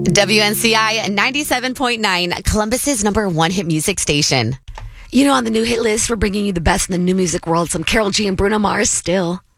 WNCI 97.9, Columbus's number one hit music station. You know, on the new hit list, we're bringing you the best in the new music world. Some Karol G and Bruno Mars still.